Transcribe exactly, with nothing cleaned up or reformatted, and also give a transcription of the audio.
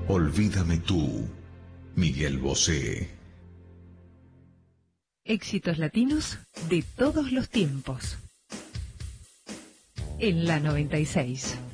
Olvídame tú, Miguel Bosé. Éxitos latinos de todos los tiempos. En la noventa y seis.